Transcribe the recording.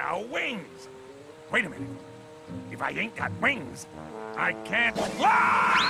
now wings. Wait a minute. If I ain't got wings, I can't fly!